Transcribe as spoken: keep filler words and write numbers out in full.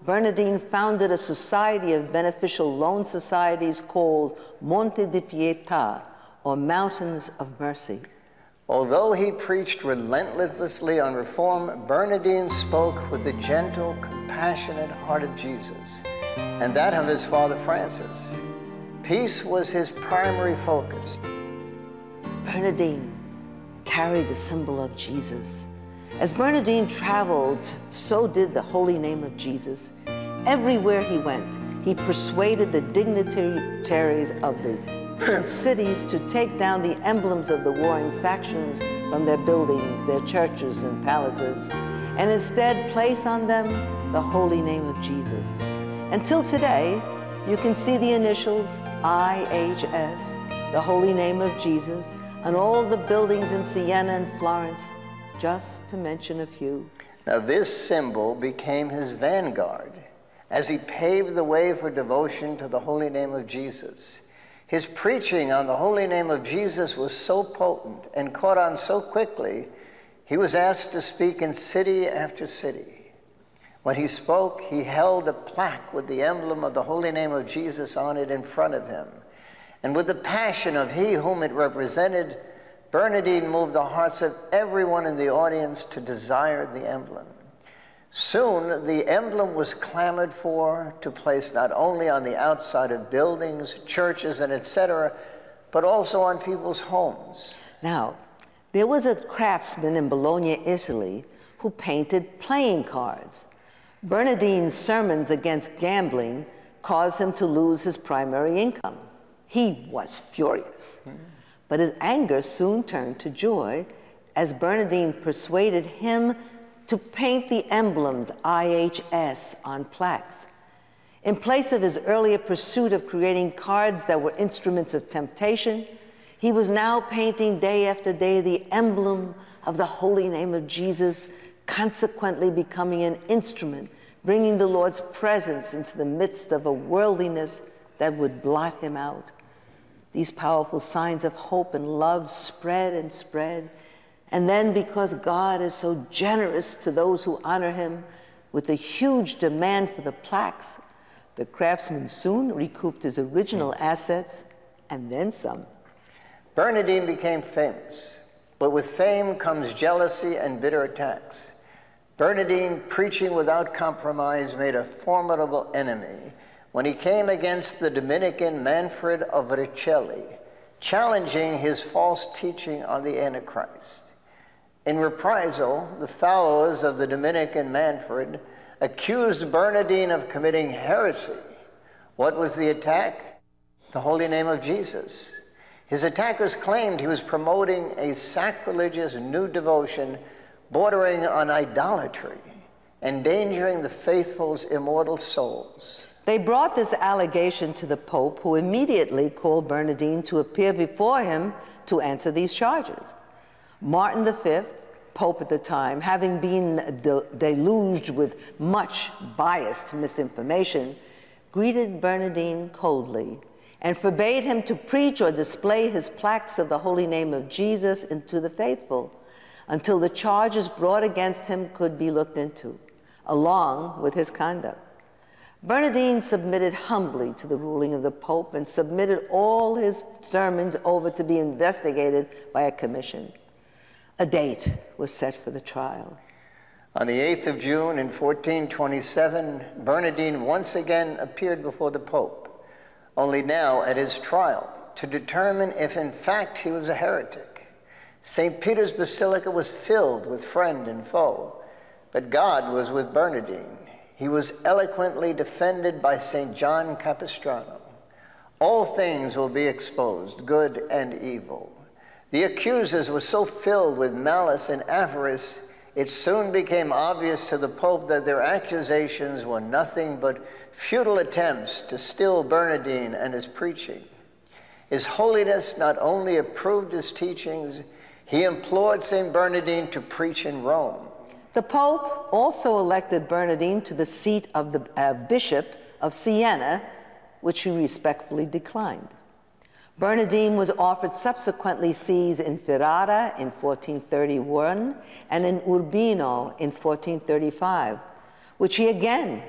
Bernardine founded a society of beneficial loan societies called Monte di Pietà, or Mountains of Mercy. Although he preached relentlessly on reform, Bernardine spoke with the gentle, compassionate heart of Jesus and that of his father Francis. Peace was his primary focus. Bernardine carried the symbol of Jesus. As Bernardine traveled, so did the holy name of Jesus. Everywhere he went, he persuaded the dignitaries of the cities to take down the emblems of the warring factions from their buildings, their churches and palaces, and instead place on them the holy name of Jesus. Until today, you can see the initials I H S, the holy name of Jesus, on all the buildings in Siena and Florence, just to mention a few. Now this symbol became his vanguard as he paved the way for devotion to the holy name of Jesus. His preaching on the holy name of Jesus was so potent and caught on so quickly, he was asked to speak in city after city. When he spoke, he held a plaque with the emblem of the holy name of Jesus on it in front of him. And with the passion of he whom it represented, Bernardine moved the hearts of everyone in the audience to desire the emblem. Soon, the emblem was clamored for to place not only on the outside of buildings, churches, and et cetera, but also on people's homes. Now, there was a craftsman in Bologna, Italy, who painted playing cards. Bernardine's sermons against gambling caused him to lose his primary income. He was furious. Mm. But his anger soon turned to joy as Bernardine persuaded him to paint the emblems I H S on plaques. In place of his earlier pursuit of creating cards that were instruments of temptation, he was now painting day after day the emblem of the holy name of Jesus, consequently becoming an instrument, bringing the Lord's presence into the midst of a worldliness that would blot him out. These powerful signs of hope and love spread and spread. And then, because God is so generous to those who honor him, with a huge demand for the plaques, the craftsman soon recouped his original assets and then some. Bernardine became famous, but with fame comes jealousy and bitter attacks. Bernardine, preaching without compromise, made a formidable enemy when he came against the Dominican Manfred of Vercelli, challenging his false teaching on the Antichrist. In reprisal, the followers of the Dominican Manfred accused Bernardine of committing heresy. What was the attack? The holy name of Jesus. His attackers claimed he was promoting a sacrilegious new devotion bordering on idolatry, endangering the faithful's immortal souls. They brought this allegation to the Pope, who immediately called Bernardine to appear before him to answer these charges. Martin the Fifth, Pope at the time, having been de deluged with much biased misinformation, greeted Bernardine coldly and forbade him to preach or display his plaques of the holy name of Jesus into the faithful until the charges brought against him could be looked into, along with his conduct. Bernardine submitted humbly to the ruling of the Pope and submitted all his sermons over to be investigated by a commission. A date was set for the trial. On the eighth of June in fourteen twenty-seven, Bernardine once again appeared before the Pope, only now at his trial, to determine if in fact he was a heretic. Saint Peter's Basilica was filled with friend and foe, but God was with Bernardine. He was eloquently defended by Saint John Capistrano. All things will be exposed, good and evil. The accusers were so filled with malice and avarice, it soon became obvious to the Pope that their accusations were nothing but futile attempts to still Bernardine and his preaching. His Holiness not only approved his teachings, he implored Saint Bernardine to preach in Rome. The Pope also elected Bernardine to the seat of the uh, Bishop of Siena, which he respectfully declined. Bernardine was offered subsequently sees in Ferrara in fourteen thirty-one and in Urbino in fourteen thirty-five, which he again